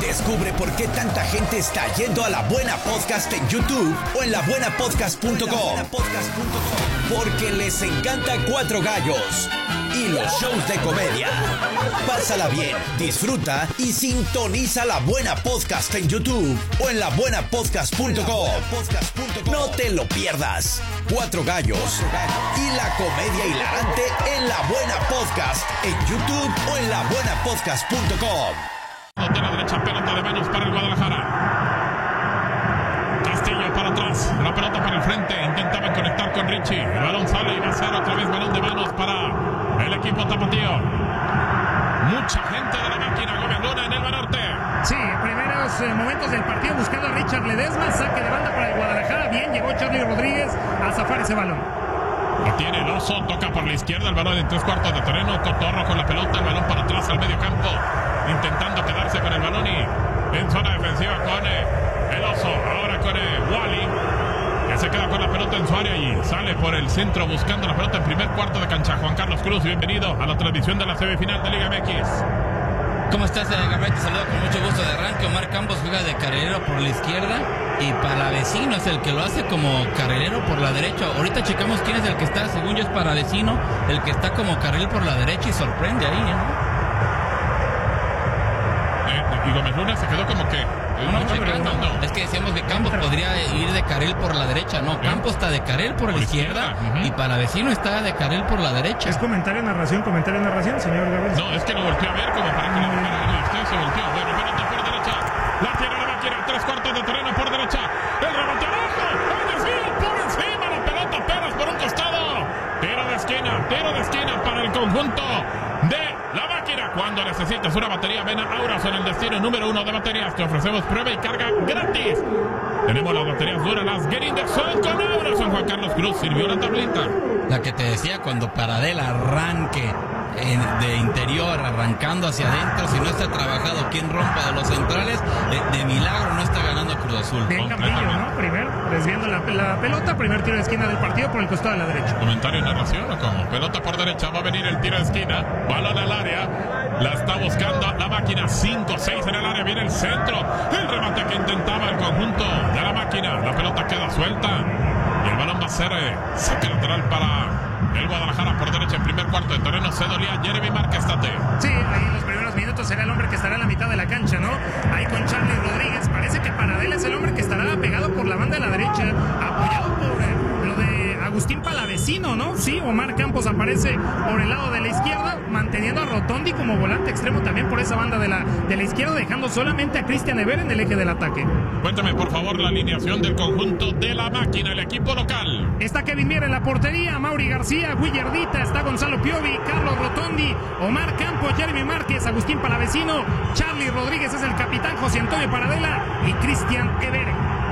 Descubre por qué tanta gente está yendo a La Buena Podcast en YouTube o en labuenapodcast.com. Porque les encanta Cuatro Gallos y los shows de comedia. Pásala bien, disfruta y sintoniza La Buena Podcast en YouTube o en labuenapodcast.com. No te lo pierdas. Cuatro Gallos y la comedia hilarante en La Buena Podcast en YouTube o en labuenapodcast.com. De la derecha, pelota de manos para el Guadalajara. Castillo para atrás, la pelota para el frente, intentaban conectar con Richie, el balón sale y va a ser otra vez balón de manos para el equipo tapatío. Mucha gente de la máquina, Gómez Luna en el Banorte. Sí, primeros momentos del partido buscando a Richard Ledesma, saque de banda para el Guadalajara, bien llegó Charlie Rodríguez a zafar ese balón. Lo tiene el Oso, toca por la izquierda, el balón en 3/4 de terreno, Cotorro con la pelota, el balón para atrás al medio campo, intentando quedarse con el balón y en zona defensiva con el Oso, ahora con Wally, que se queda con la pelota en su área y sale por el centro buscando la pelota en primer cuarto de cancha. Juan Carlos Cruz, bienvenido a la transmisión de la semifinal de Liga MX. ¿Cómo estás, Gabriel? Te saludo con mucho gusto de arranque. Omar Campos juega de carrilero por la izquierda y Palavecino es el que lo hace como carrilero por la derecha. Ahorita checamos quién es el que está, según yo es Palavecino, el que está como carril por la derecha y sorprende ahí, ¿no? Y Gómez Luna se quedó como que... Es que decíamos que Campos podría ir de carril por la derecha. No, Campos está de carril por la izquierda y Palavecino está de carril por la derecha. Es comentario, narración, señor Gabriel. No, es que lo volteó a ver como para que lo dijera. Usted se volteó. Bueno, pelota por derecha. La tiene la máquina. 3/4 de terreno por derecha. El rebote abajo. El desvío por encima. La pelota apenas por un costado. Tiro de esquina para el conjunto de la máquina. Cuando necesitas una batería, ven a Auras en el destino número 1 de baterías. Te ofrecemos prueba y carga gratis. Tenemos las baterías duras, las Get Indexon con Auras. Juan Carlos Cruz sirvió la tablita. La que te decía, cuando Paradel arranque de interior, arrancando hacia adentro, si no está trabajado quien rompa de los centrales, de milagro no está ganando Cruz Azul. Bien Campillo, ¿no? Primero, desviando la pelota, primer tiro de esquina del partido por el costado de la derecha. ¿Comentario y narración o cómo? Pelota por derecha, va a venir el tiro de esquina, balón al área, la está buscando la máquina, 5-6 en el área, viene el centro, el remate que intentaba el conjunto de la máquina, la pelota queda suelta y el balón va a ser saque lateral para el Guadalajara por derecha en primer cuarto de terreno. Se dolía Jeremy Márquez, Tate. Sí, ahí en los primeros minutos será el hombre que estará en la mitad de la cancha, ¿no? Ahí con Charlie Rodríguez, parece que Paradel es el hombre que estará pegado por la banda de la derecha, apoyado por lo de Agustín Palavecino, ¿no? Sí, Omar Campos aparece por el lado de la izquierda, manteniendo a Rotondi como volante extremo también por esa banda de la izquierda, dejando solamente a Cristian Ever en el eje del ataque. Cuéntame, por favor, la alineación del conjunto de la máquina, el equipo local. Está Kevin Mier en la portería, Mauri García, Guillardita, está Gonzalo Piovi, Carlos Rotondi, Omar Campos, Jeremy Márquez, Agustín Palavecino, Charlie Rodríguez es el capitán, José Antonio Paradela y Cristian Ever.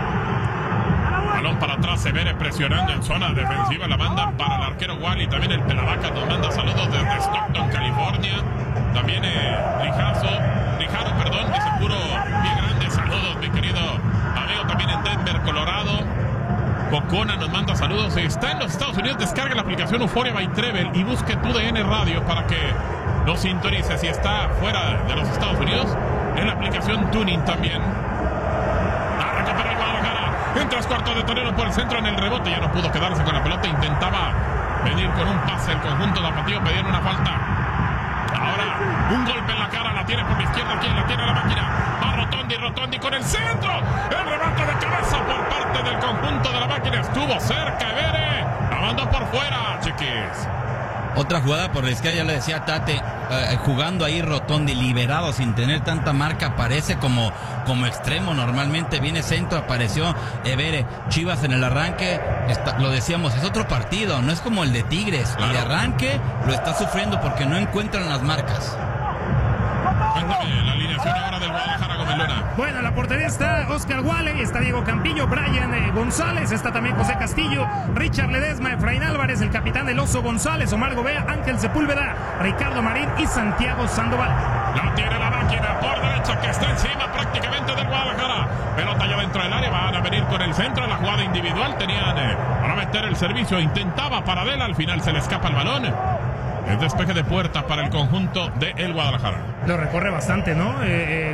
Balón para atrás, Evere presionando en zona defensiva, la manda para el arquero Wally, también el Pelavaca nos manda saludos desde Stockton, California, también Rijardo, dice puro bien grande, saludos mi querido amigo, también en Denver, Colorado. Cocona nos manda saludos, está en los Estados Unidos, descarga la aplicación Euforia by Trevel y busque tu DN Radio para que lo sintonice. Si está fuera de los Estados Unidos, en la aplicación Tuning también. En 3/4 de terreno por el centro, en el rebote, ya no pudo quedarse con la pelota, intentaba venir con un pase el conjunto de Tapatío, pedían una falta. Ahora, un golpe en la cara, la tiene por la izquierda, quien la tiene la máquina, va Rotondi con el centro, el remate de cabeza por parte del conjunto de la máquina, estuvo cerca, Evere, la mandó por fuera, chiquis. Otra jugada por la izquierda, ya le decía Tate, jugando ahí Rotondi, liberado, sin tener tanta marca, aparece como extremo, normalmente viene centro, apareció Evere, Chivas en el arranque, lo decíamos, es otro partido, no es como el de Tigres, claro. El de arranque lo está sufriendo porque no encuentran las marcas. Cuéntame la alineación ahora del Guadalajara, Gómez Luna. Bueno, la portería está Oscar Wally, está Diego Campillo, Brian González, está también José Castillo, Richard Ledesma, Efraín Álvarez, el capitán del Oso González, Omar Gobea, Ángel Sepúlveda, Ricardo Marín y Santiago Sandoval. La tiene la máquina por derecha que está encima prácticamente del Guadalajara. Pelota ya dentro del área, van a venir con el centro, la jugada individual, tenían para meter el servicio, intentaba Paradela, al final se le escapa el balón. El despeje de puerta para el conjunto de el Guadalajara. Lo recorre bastante, ¿no?